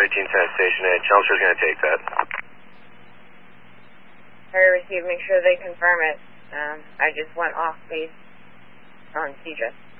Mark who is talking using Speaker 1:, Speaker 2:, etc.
Speaker 1: 1310 Station 8. Chelmsford's going to take that.
Speaker 2: Harry received, make sure they confirm it. I just went off base on CJ.